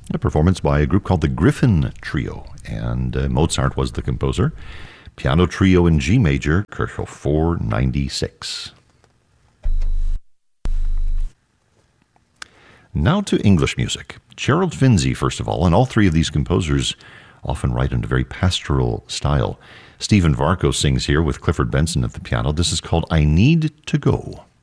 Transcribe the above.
A performance by a group called the Griffin Trio, and Mozart was the composer. Piano Trio in G major, Kerschel 496. Now to English music. Gerald Finzi, first of all, and all three of these composers often write in a very pastoral style. Stephen Varco sings here with Clifford Benson at the piano. This is called I Need to Go.